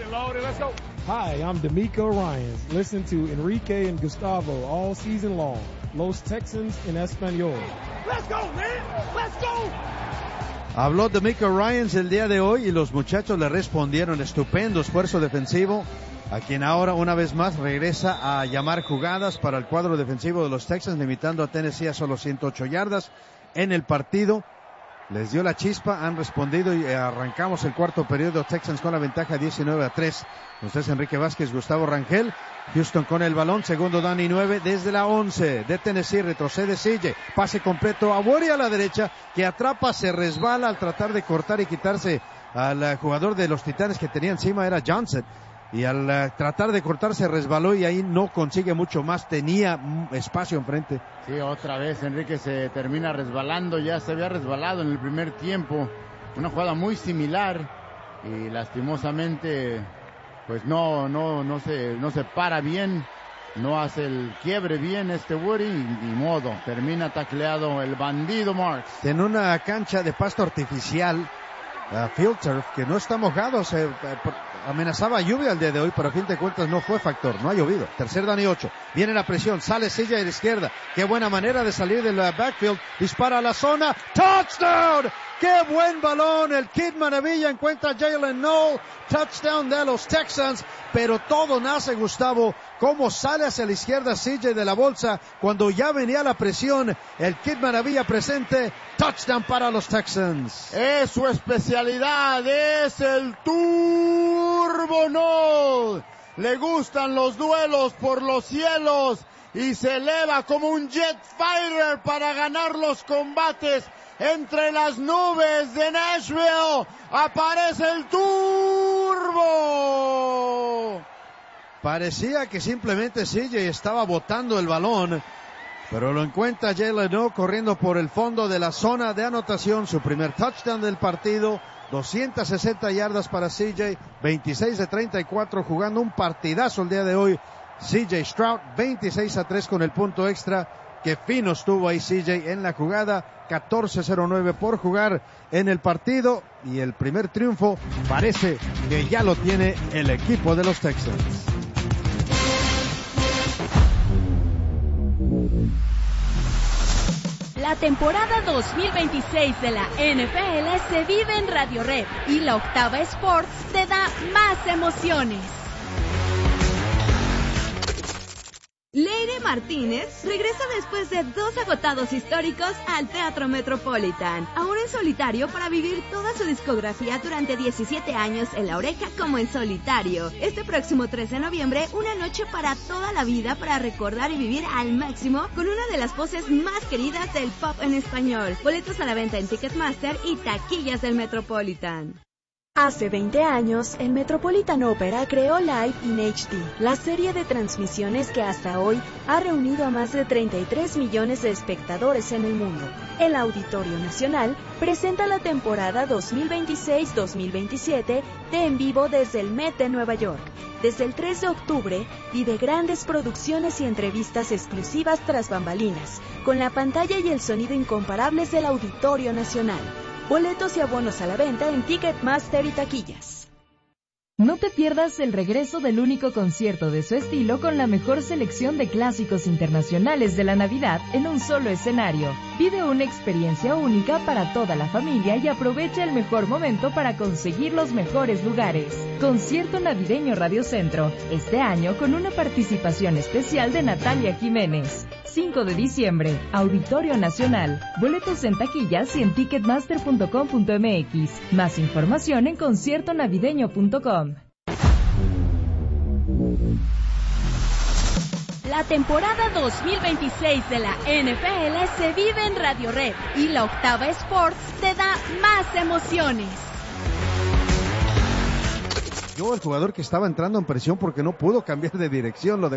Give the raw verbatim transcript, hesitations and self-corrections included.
Hi, I'm D'Amico Ryans. Listen to Enrique and Gustavo all season long. Los Texans en español. Let's go, man. Let's go. Habló D'Amico Ryans el día de hoy y los muchachos le respondieron. Estupendo esfuerzo defensivo, a quien ahora una vez más regresa a llamar jugadas para el cuadro defensivo de los Texans, limitando a Tennessee a solo ciento ocho yardas en el partido. Les dio la chispa, han respondido y arrancamos el cuarto periodo. Texans con la ventaja diecinueve a tres. Ustedes Enrique Vázquez, Gustavo Rangel. Houston con el balón, segundo down y nueve desde la once de Tennessee, retrocede Sille, pase completo a Woody a la derecha, que atrapa, se resbala al tratar de cortar y quitarse al jugador de los Titanes que tenía encima, era Johnson, y al uh, tratar de cortar se resbaló y ahí no consigue mucho más, tenía espacio enfrente. Sí, otra vez Enrique se termina resbalando, ya se había resbalado en el primer tiempo, una jugada muy similar y lastimosamente pues no, no, no se, no se para bien, no hace el quiebre bien este Woody, y ni modo, termina tacleado el bandido Marks. En una cancha de pasto artificial, uh, field turf, que no está mojado, se uh, amenazaba lluvia el día de hoy, pero a fin de cuentas no fue factor, no ha llovido. Tercer down y ocho, viene la presión, sale Silla de la izquierda, qué buena manera de salir del backfield, dispara a la zona, touchdown. ¡Qué buen balón! El Kid Maravilla encuentra a Jalen Noel. Touchdown de los Texans. Pero todo nace, Gustavo, cómo sale hacia la izquierda C J de la bolsa cuando ya venía la presión. El Kid Maravilla presente. Touchdown para los Texans. Es su especialidad. Es el Turbo Noel. Le gustan los duelos por los cielos. Y se eleva como un jet fighter para ganar los combates. Entre las nubes de Nashville aparece el Turbo. Parecía que simplemente C J estaba botando el balón, pero lo encuentra Jalen Noel corriendo por el fondo de la zona de anotación. Su primer touchdown del partido, doscientas sesenta yardas para C J, veintiséis de treinta y cuatro, jugando un partidazo el día de hoy. C J Stroud, veintiséis a tres con el punto extra. Qué fino estuvo ahí C J en la jugada. catorce cero nueve por jugar en el partido. Y el primer triunfo parece que ya lo tiene el equipo de los Texans. La temporada dos mil veintiséis de la N F L se vive en Radio Red. Y la Octava Sports te da más emociones. Leire Martínez regresa después de dos agotados históricos al Teatro Metropolitan, ahora en solitario para vivir toda su discografía durante diecisiete años en La Oreja como en solitario. Este próximo tres de noviembre, una noche para toda la vida para recordar y vivir al máximo con una de las voces más queridas del pop en español. Boletos a la venta en Ticketmaster y taquillas del Metropolitan. Hace veinte años, el Metropolitan Opera creó Live in H D, la serie de transmisiones que hasta hoy ha reunido a más de treinta y tres millones de espectadores en el mundo. El Auditorio Nacional presenta la temporada dos mil veintiséis dos mil veintisiete de En Vivo desde el Met de Nueva York. Desde el tres de octubre, vive grandes producciones y entrevistas exclusivas tras bambalinas, con la pantalla y el sonido incomparables del Auditorio Nacional. Boletos y abonos a la venta en Ticketmaster y taquillas. No te pierdas el regreso del único concierto de su estilo con la mejor selección de clásicos internacionales de la Navidad en un solo escenario. Vive una experiencia única para toda la familia y aprovecha el mejor momento para conseguir los mejores lugares. Concierto Navideño Radio Centro, este año con una participación especial de Natalia Jiménez. cinco de diciembre, Auditorio Nacional. Boletos en taquillas y en ticketmaster punto com punto m x. Más información en concierto navideño punto com. La temporada dos mil veintiséis de la N F L se vive en Radio Red y la Octava Sports te da más emociones. Yo, el jugador que estaba entrando en presión porque no pudo cambiar de dirección, lo de